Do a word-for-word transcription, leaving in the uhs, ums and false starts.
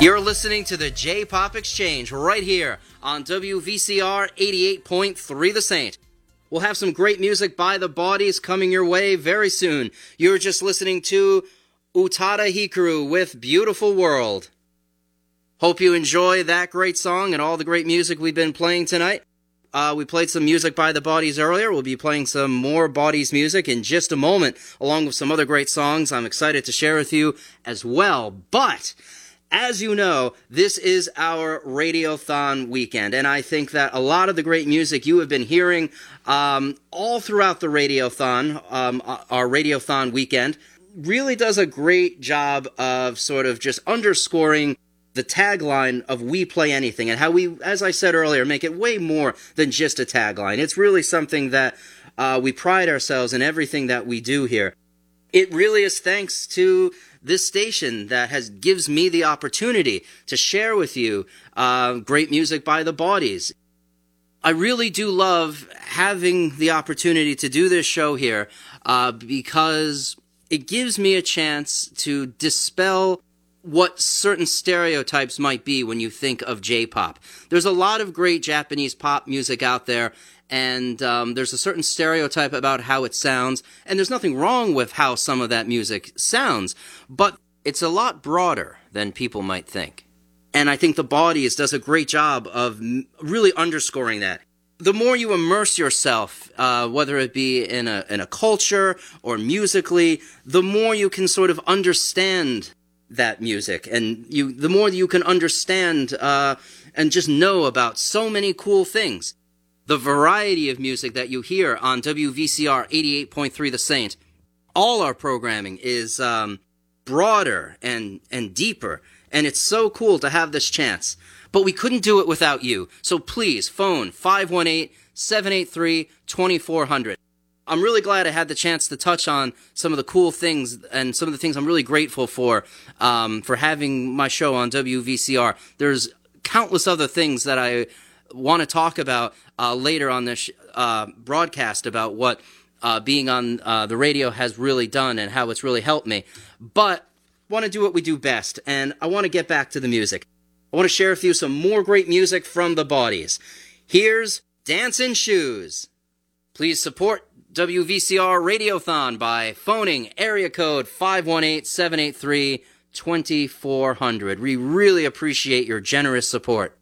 You're listening to the J-Pop Exchange right here on W V C R eighty-eight point three The Saint. We'll have some great music by The Bodies coming your way very soon. You're just listening to Utada Hikaru with Beautiful World. Hope you enjoy that great song and all the great music we've been playing tonight. Uh, we played some music by The Bodies earlier. We'll be playing some more Bodies music in just a moment, along with some other great songs I'm excited to share with you as well. But as you know, this is our Radiothon weekend, and I think that a lot of the great music you have been hearing um, all throughout the Radiothon, um, our Radiothon weekend, really does a great job of sort of just underscoring the tagline of We Play Anything, and how we, as I said earlier, make it way more than just a tagline. It's really something that uh, we pride ourselves in everything that we do here. It really is thanks to this station that has gives me the opportunity to share with you uh, great music by The Bodies. I really do love having the opportunity to do this show here uh, because it gives me a chance to dispel what certain stereotypes might be when you think of J-pop. There's a lot of great Japanese pop music out there, and um, there's a certain stereotype about how it sounds, and there's nothing wrong with how some of that music sounds, but it's a lot broader than people might think. And I think The Bodies does a great job of m- really underscoring that. The more you immerse yourself, uh, whether it be in a, in a culture or musically, the more you can sort of understand that music, and you the more you can understand uh, and just know about so many cool things. The variety of music that you hear on W V C R eighty-eight point three The Saint, all our programming is um, broader and, and deeper, and it's so cool to have this chance. But we couldn't do it without you, so please phone five one eight, seven eight three, two four zero zero. I'm really glad I had the chance to touch on some of the cool things and some of the things I'm really grateful for, um, for having my show on W V C R. There's countless other things that I want to talk about uh, later on this uh, broadcast about what uh, being on uh, the radio has really done and how it's really helped me. But I want to do what we do best, and I want to get back to the music. I want to share with you some more great music from The Bodies. Here's Dancin' Shoes. Please support W V C R Radiothon by phoning area code five one eight, seven eight three, two four zero zero. We really appreciate your generous support.